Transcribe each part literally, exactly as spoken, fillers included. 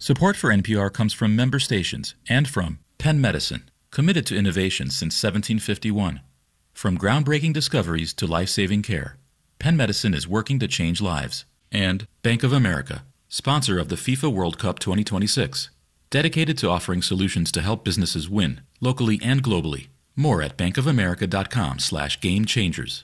Support for N P R comes from member stations and from Penn Medicine, committed to innovation since seventeen fifty-one. From groundbreaking discoveries to life-saving care, Penn Medicine is working to change lives. And Bank of America, sponsor of the FIFA World Cup twenty twenty-six, dedicated to offering solutions to help businesses win, locally and globally. More at bankofamerica.com slash game changers.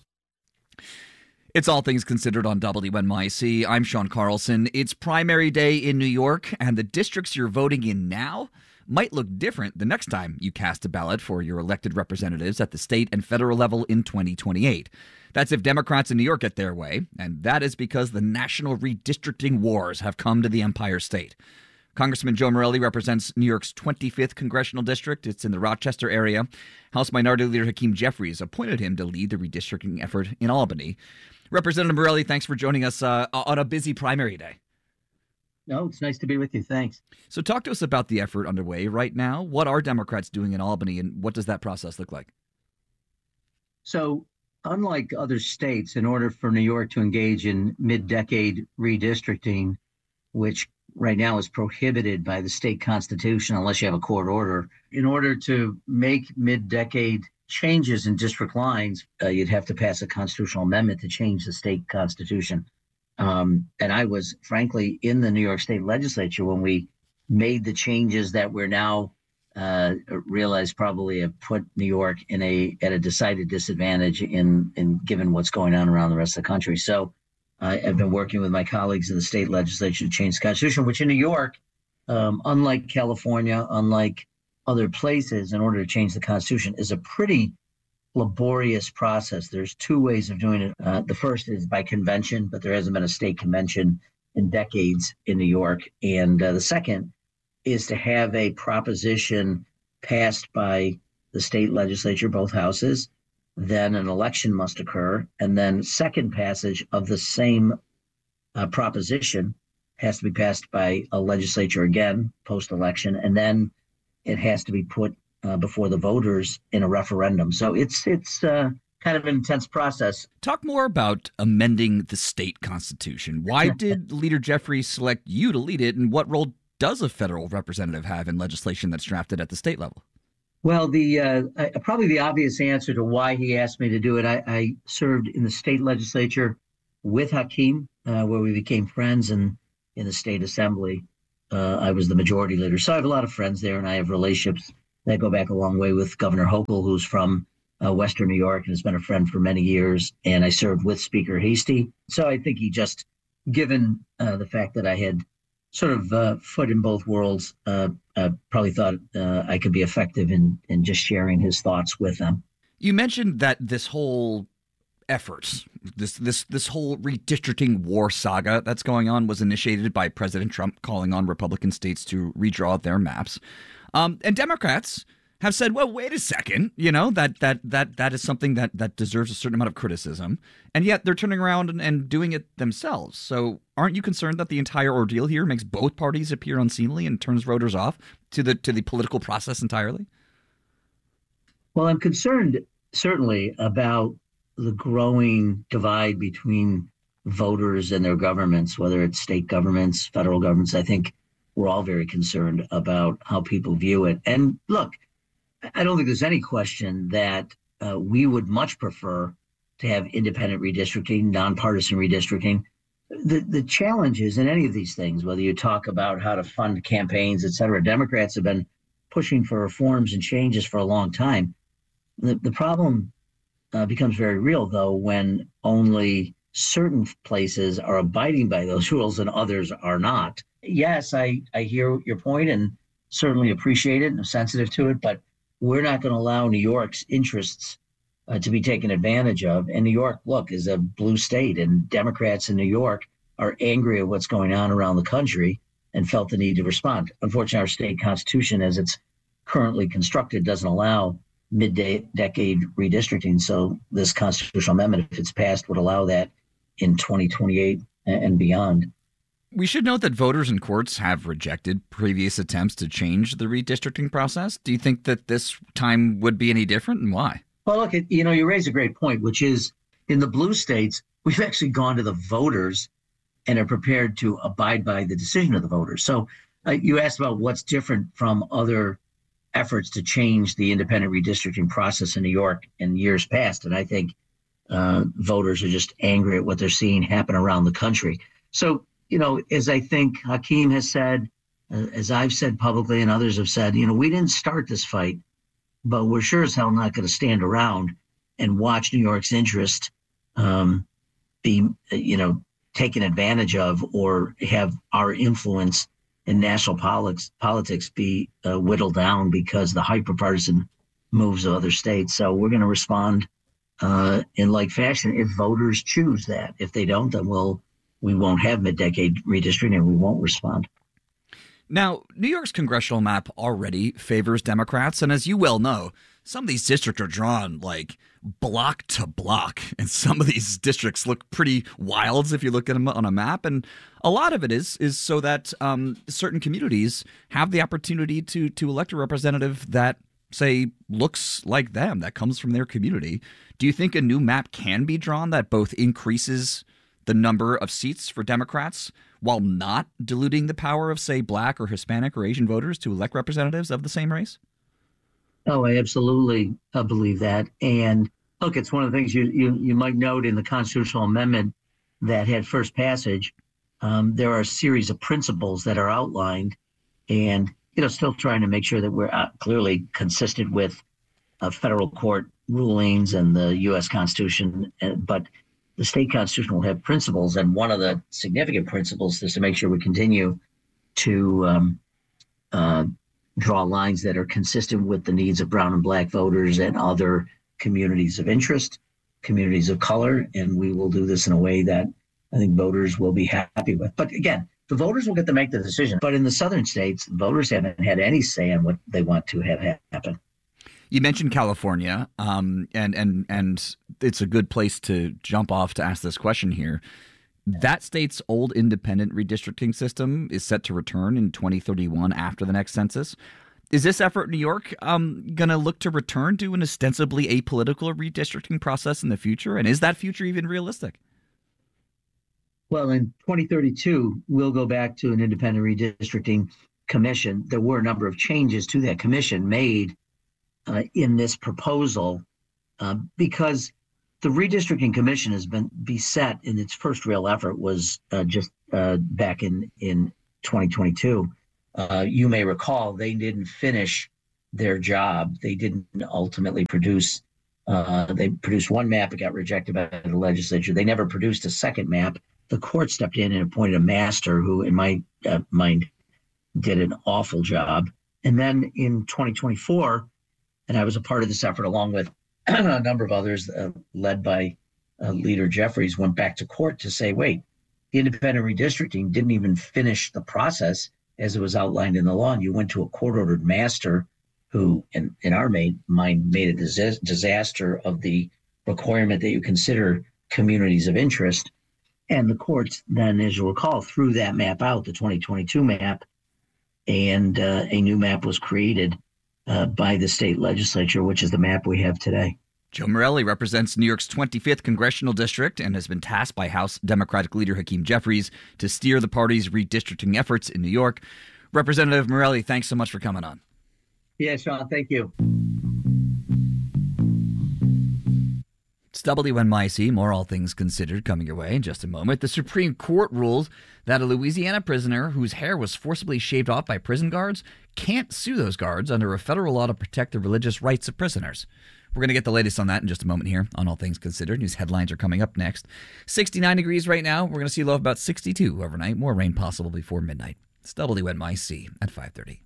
It's All Things Considered on W N Y C. I'm Sean Carlson. It's primary day in New York, and the districts you're voting in now might look different the next time you cast a ballot for your elected representatives at the state and federal level in twenty twenty-eight. That's if Democrats in New York get their way, and that is because the national redistricting wars have come to the Empire State. Congressman Joe Morelle represents New York's twenty-fifth congressional district. It's in the Rochester area. House Minority Leader Hakeem Jeffries appointed him to lead the redistricting effort in Albany. Representative Morelle, thanks for joining us uh, on a busy primary day. No, it's nice to be with you. Thanks. So talk to us about the effort underway right now. What are Democrats doing in Albany, and what does that process look like? So unlike other states, in order for New York to engage in mid-decade redistricting, which right now is prohibited by the state constitution unless you have a court order, in order to make mid-decade changes in district lines, uh, you'd have to pass a constitutional amendment to change the state constitution. Um, and I was, frankly, in the New York State legislature when we made the changes that we're now uh, realize probably have put New York in a at a decided disadvantage in, in given what's going on around the rest of the country. So uh, I've been working with my colleagues in the state legislature to change the constitution, which in New York, um, unlike California, unlike other places, in order to change the Constitution, is a pretty laborious process. There's two ways of doing it. Uh, the first is by convention, but there hasn't been a state convention in decades in New York. And uh, the second is to have a proposition passed by the state legislature, both houses. Then an election must occur. And then second passage of the same uh, proposition has to be passed by a legislature again, post-election. And then it has to be put uh, before the voters in a referendum. So it's it's uh, kind of an intense process. Talk more about amending the state constitution. Why did Leader Jeffries select you to lead it, and what role does a federal representative have in legislation that's drafted at the state level? Well, the uh, I, probably the obvious answer to why he asked me to do it, I, I served in the state legislature with Hakeem, uh, where we became friends, and in the state assembly. Uh, I was the majority leader. So I have a lot of friends there, and I have relationships that go back a long way with Governor Hochul, who's from uh, Western New York and has been a friend for many years. And I served with Speaker Heastie. So I think he just, given uh, the fact that I had sort of uh, foot in both worlds, uh, uh, probably thought uh, I could be effective in, in just sharing his thoughts with them. You mentioned that this whole efforts, this this this whole redistricting war saga that's going on was initiated by President Trump calling on Republican states to redraw their maps. Um, and Democrats have said, well, wait a second, you know, that that that that is something that, that deserves a certain amount of criticism. And yet they're turning around and, and doing it themselves. So aren't you concerned that the entire ordeal here makes both parties appear unseemly and turns voters off to the to the political process entirely? Well, I'm concerned certainly about the growing divide between voters and their governments, whether it's state governments, federal governments. I think we're all very concerned about how people view it. And look, I don't think there's any question that uh, we would much prefer to have independent redistricting, nonpartisan redistricting. The the challenges in any of these things, whether you talk about how to fund campaigns, et cetera, Democrats have been pushing for reforms and changes for a long time. The, the problem Uh, becomes very real, though, when only certain places are abiding by those rules and others are not. Yes, I, I hear your point and certainly appreciate it and I'm sensitive to it, but we're not going to allow New York's interests uh, to be taken advantage of. And New York, look, is a blue state, and Democrats in New York are angry at what's going on around the country and felt the need to respond. Unfortunately, our state constitution, as it's currently constructed, doesn't allow mid-decade redistricting. So this constitutional amendment, if it's passed, would allow that in twenty twenty-eight and beyond. We should note that voters and courts have rejected previous attempts to change the redistricting process. Do you think that this time would be any different, and why? Well, look, you know, you raise a great point, which is in the blue states, we've actually gone to the voters and are prepared to abide by the decision of the voters. So uh, you asked about what's different from other efforts to change the independent redistricting process in New York in years past. And I think uh, voters are just angry at what they're seeing happen around the country. So, you know, as I think Hakeem has said, uh, as I've said publicly and others have said, you know, we didn't start this fight, but we're sure as hell not going to stand around and watch New York's interest um, be, you know, taken advantage of or have our influence in national politics politics be uh, whittled down because the hyperpartisan moves of other states. So we're going to respond uh, in like fashion if voters choose that. If they don't, then we'll we won't have mid-decade redistricting and we won't respond. Now, New York's congressional map already favors Democrats, and as you well know, some of these districts are drawn like block to block, and some of these districts look pretty wild if you look at them on a map. And a lot of it is is so that um, certain communities have the opportunity to to elect a representative that, say, looks like them, that comes from their community. Do you think a new map can be drawn that both increases the number of seats for Democrats while not diluting the power of, say, Black or Hispanic or Asian voters to elect representatives of the same race? Oh, I absolutely uh, believe that. And look, it's one of the things you, you, you might note in the constitutional amendment that had first passage. Um, there are a series of principles that are outlined and, you know, still trying to make sure that we're uh, clearly consistent with uh, federal court rulings and the U S Constitution. Uh, but the state constitution will have principles. And one of the significant principles is to make sure we continue to um, uh, draw lines that are consistent with the needs of brown and Black voters and other communities of interest, communities of color. And we will do this in a way that I think voters will be happy with. But again, the voters will get to make the decision. But in the southern states, voters haven't had any say on what they want to have happen. You mentioned California, um, and and and it's a good place to jump off to ask this question here. That state's old independent redistricting system is set to return in twenty thirty-one after the next census. Is this effort in New York um, going to look to return to an ostensibly apolitical redistricting process in the future? And is that future even realistic? Well, in twenty thirty-two, we'll go back to an independent redistricting commission. There were a number of changes to that commission made uh, in this proposal uh, because the redistricting commission has been beset in its first real effort was uh, just uh, back in, in twenty twenty-two. Uh, you may recall they didn't finish their job. They didn't ultimately produce, uh, they produced one map, it got rejected by the legislature. They never produced a second map. The court stepped in and appointed a master who, in my uh, mind, did an awful job. And then in twenty twenty-four, and I was a part of this effort along with a number of others uh, led by uh, Leader Jeffries, went back to court to say, wait, the independent redistricting didn't even finish the process as it was outlined in the law. And you went to a court-ordered master who, in, in our mind, made a dis- disaster of the requirement that you consider communities of interest. And the courts then, as you'll recall, threw that map out, the twenty twenty-two map, and uh, a new map was created uh, by the state legislature, which is the map we have today. Joe Morelle represents New York's twenty-fifth congressional district and has been tasked by House Democratic leader Hakeem Jeffries to steer the party's redistricting efforts in New York. Representative Morelle, thanks so much for coming on. Yeah, Sean, thank you. It's W N Y C, more All Things Considered, coming your way in just a moment. The Supreme Court ruled that a Louisiana prisoner whose hair was forcibly shaved off by prison guards can't sue those guards under a federal law to protect the religious rights of prisoners. We're going to get the latest on that in just a moment here on All Things Considered. News headlines are coming up next. sixty-nine degrees right now. We're going to see a low of about sixty-two overnight. More rain possible before midnight. It's W N Y C at five thirty.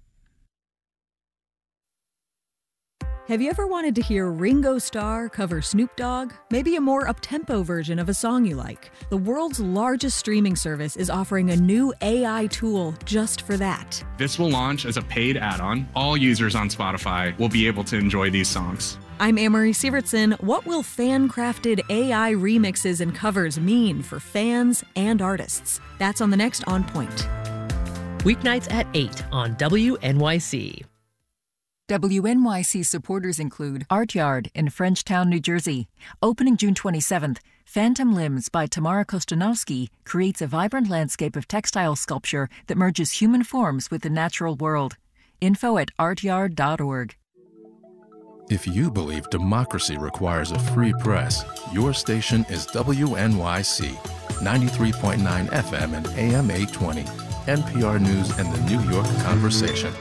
Have you ever wanted to hear Ringo Starr cover Snoop Dogg? Maybe a more up-tempo version of a song you like. The world's largest streaming service is offering a new A I tool just for that. This will launch as a paid add-on. All users on Spotify will be able to enjoy these songs. I'm Amory Sievertson. What will fan-crafted A I remixes and covers mean for fans and artists? That's on the next On Point. Weeknights at eight on W N Y C. W N Y C supporters include Art Yard in Frenchtown, New Jersey, opening June twenty-seventh, Phantom Limbs by Tamara Kostanovsky creates a vibrant landscape of textile sculpture that merges human forms with the natural world. Info at art yard dot org. If you believe democracy requires a free press, your station is W N Y C, ninety-three point nine F M and A M eight twenty, N P R News and the New York Conversation.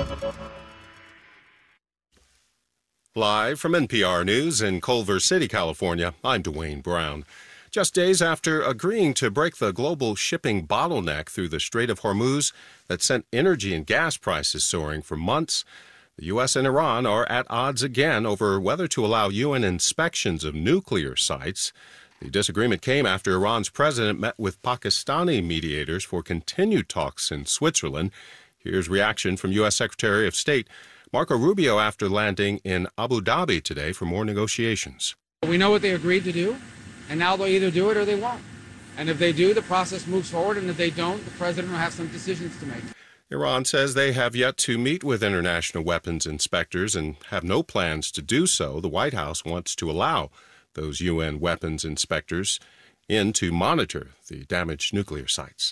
Live from N P R News in Culver City, California, I'm Dwayne Brown. Just days after agreeing to break the global shipping bottleneck through the Strait of Hormuz that sent energy and gas prices soaring for months, the U S and Iran are at odds again over whether to allow U N inspections of nuclear sites. The disagreement came after Iran's president met with Pakistani mediators for continued talks in Switzerland. Here's reaction from U S Secretary of State Marco Rubio after landing in Abu Dhabi today for more negotiations. We know what they agreed to do, and now they'll either do it or they won't. And if they do, the process moves forward, and if they don't, the president will have some decisions to make. Iran says they have yet to meet with international weapons inspectors and have no plans to do so. The White House wants to allow those U N weapons inspectors in to monitor the damaged nuclear sites.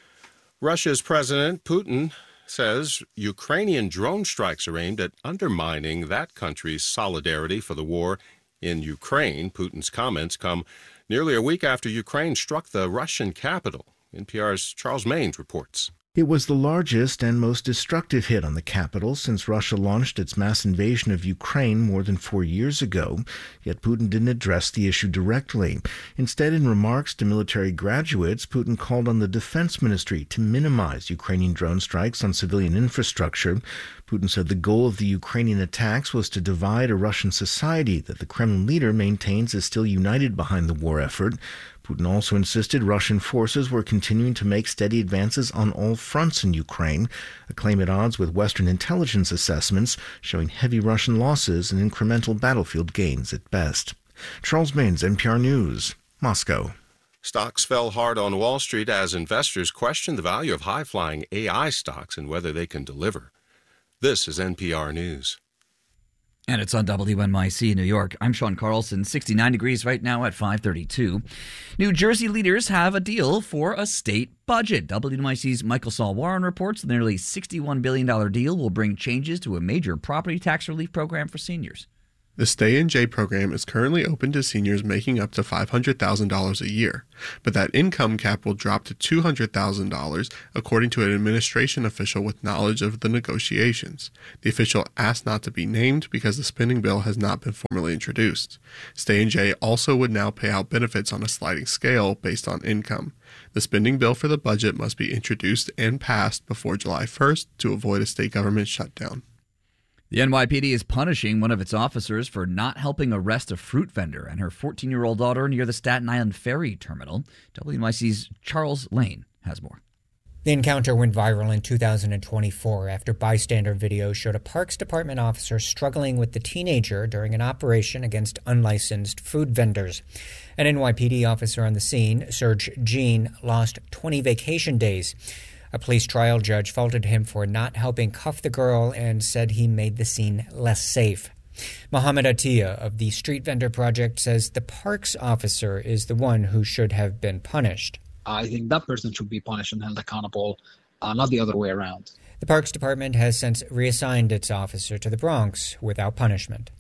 Russia's President Putin says Ukrainian drone strikes are aimed at undermining that country's solidarity for the war in Ukraine. Putin's comments come nearly a week after Ukraine struck the Russian capital. N P R's Charles Maines reports. It was the largest and most destructive hit on the capital since Russia launched its mass invasion of Ukraine more than four years ago, yet Putin didn't address the issue directly. Instead, in remarks to military graduates, Putin called on the defense ministry to minimize Ukrainian drone strikes on civilian infrastructure. Putin said the goal of the Ukrainian attacks was to divide a Russian society that the Kremlin leader maintains is still united behind the war effort. Putin also insisted Russian forces were continuing to make steady advances on all fronts in Ukraine, a claim at odds with Western intelligence assessments showing heavy Russian losses and incremental battlefield gains at best. Charles Maines, N P R News, Moscow. Stocks fell hard on Wall Street as investors questioned the value of high-flying A I stocks and whether they can deliver. This is N P R News. And it's on W N Y C in New York. I'm Sean Carlson. sixty-nine degrees right now at five thirty-two. New Jersey leaders have a deal for a state budget. W N Y C's Michael Saul Warren reports the nearly sixty-one billion dollars deal will bring changes to a major property tax relief program for seniors. The Stay in J program is currently open to seniors making up to five hundred thousand dollars a year, but that income cap will drop to two hundred thousand dollars, according to an administration official with knowledge of the negotiations. The official asked not to be named because the spending bill has not been formally introduced. Stay in J also would now pay out benefits on a sliding scale based on income. The spending bill for the budget must be introduced and passed before July first to avoid a state government shutdown. The N Y P D is punishing one of its officers for not helping arrest a fruit vendor and her fourteen-year-old daughter near the Staten Island Ferry Terminal. W N Y C's Charles Lane has more. The encounter went viral in two thousand twenty-four after bystander video showed a Parks Department officer struggling with the teenager during an operation against unlicensed food vendors. An N Y P D officer on the scene, Serge Jean, lost twenty vacation days. A police trial judge faulted him for not helping cuff the girl and said he made the scene less safe. Mohammed Atiyah of the Street Vendor Project says the parks officer is the one who should have been punished. I think that person should be punished and held accountable, uh, not the other way around. The Parks Department has since reassigned its officer to the Bronx without punishment.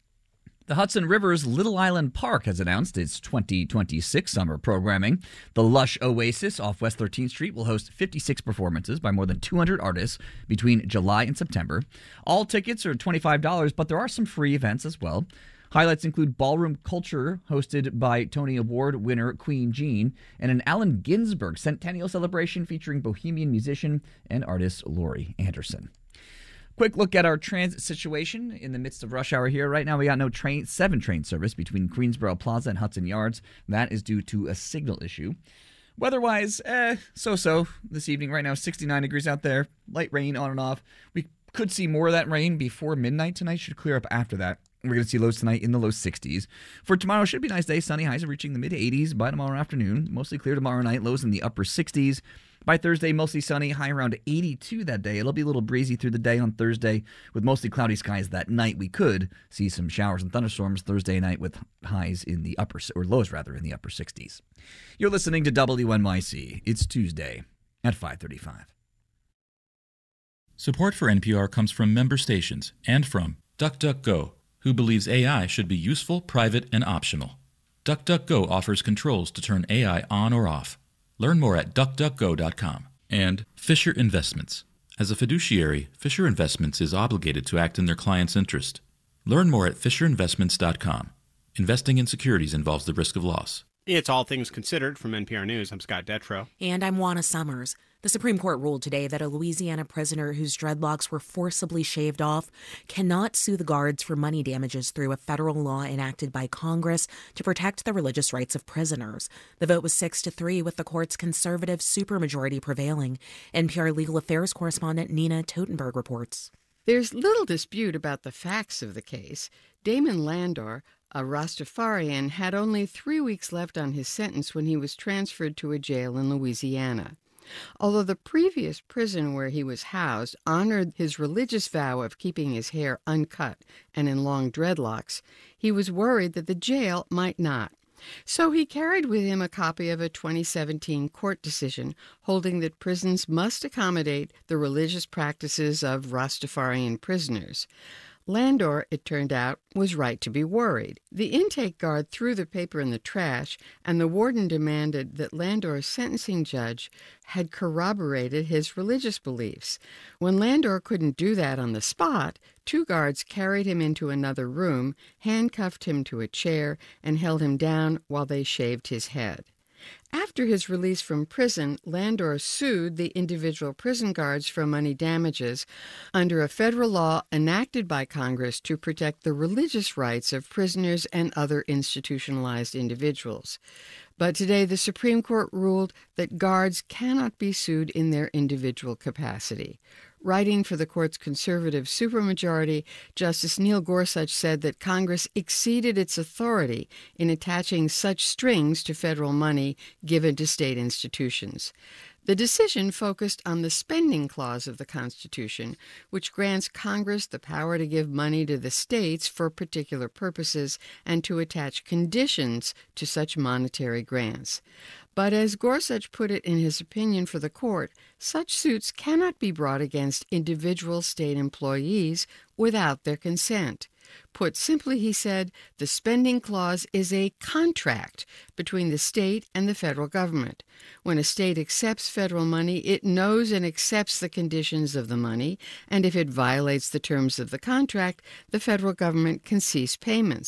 The Hudson River's Little Island Park has announced its twenty twenty-six summer programming. The lush oasis off West thirteenth Street will host fifty-six performances by more than two hundred artists between July and September. All tickets are twenty-five dollars, but there are some free events as well. Highlights include ballroom culture hosted by Tony Award winner Queen Jean and an Allen Ginsberg centennial celebration featuring bohemian musician and artist Laurie Anderson. Quick look at our transit situation in the midst of rush hour here. Right now we got no train, seven train service between Queensboro Plaza and Hudson Yards. That is due to a signal issue. Weather-wise, eh, so-so this evening. Right now, sixty-nine degrees out there. Light rain on and off. We could see more of that rain before midnight tonight. Should clear up after that. We're going to see lows tonight in the low sixties. For tomorrow, should be a nice day. Sunny highs are reaching the mid-eighties by tomorrow afternoon. Mostly clear tomorrow night. Lows in the upper sixties. By Thursday, mostly sunny, high around eighty-two that day. It'll be a little breezy through the day on Thursday with mostly cloudy skies that night. We could see some showers and thunderstorms Thursday night with highs in the upper, or lows rather, in the upper sixties. You're listening to W N Y C. It's Tuesday at five thirty-five. Support for N P R comes from member stations and from DuckDuckGo, who believes A I should be useful, private, and optional. DuckDuckGo offers controls to turn A I on or off. Learn more at duck duck go dot com. And Fisher Investments. As a fiduciary, Fisher Investments is obligated to act in their client's interest. Learn more at fisher investments dot com. Investing in securities involves the risk of loss. It's All Things Considered from N P R News. I'm Scott Detrow. And I'm Juana Summers. The Supreme Court ruled today that a Louisiana prisoner whose dreadlocks were forcibly shaved off cannot sue the guards for money damages through a federal law enacted by Congress to protect the religious rights of prisoners. The vote was six to three, with the court's conservative supermajority prevailing. N P R legal affairs correspondent Nina Totenberg reports. There's little dispute about the facts of the case. Damon Landor, a Rastafarian, had only three weeks left on his sentence when he was transferred to a jail in Louisiana. Although the previous prison where he was housed honored his religious vow of keeping his hair uncut and in long dreadlocks, he was worried that the jail might not. So he carried with him a copy of a twenty seventeen court decision holding that prisons must accommodate the religious practices of Rastafarian prisoners. Landor, it turned out, was right to be worried. The intake guard threw the paper in the trash, and the warden demanded that Landor's sentencing judge had corroborated his religious beliefs. When Landor couldn't do that on the spot, two guards carried him into another room, handcuffed him to a chair, and held him down while they shaved his head. After his release from prison, Landor sued the individual prison guards for money damages under a federal law enacted by Congress to protect the religious rights of prisoners and other institutionalized individuals. But today, the Supreme Court ruled that guards cannot be sued in their individual capacity. Writing for the court's conservative supermajority, Justice Neil Gorsuch said that Congress exceeded its authority in attaching such strings to federal money given to state institutions. The decision focused on the spending clause of the Constitution, which grants Congress the power to give money to the states for particular purposes and to attach conditions to such monetary grants. But as Gorsuch put it in his opinion for the court, such suits cannot be brought against individual state employees without their consent. Put simply, he said, the spending clause is a contract between the state and the federal government. When a state accepts federal money, it knows and accepts the conditions of the money, and if it violates the terms of the contract, the federal government can cease payments.